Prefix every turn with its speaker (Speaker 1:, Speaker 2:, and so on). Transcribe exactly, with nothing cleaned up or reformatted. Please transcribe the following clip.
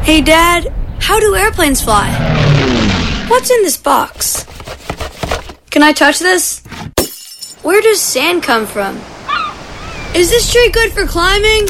Speaker 1: Hey, Dad, how do airplanes fly? What's in this box? Can I touch this? Where does sand come from? Is this tree good for climbing?